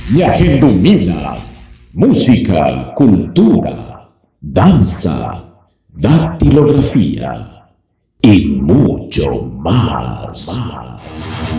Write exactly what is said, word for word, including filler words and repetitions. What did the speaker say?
Viaje domina, música, cultura, danza, dactilografía y mucho más.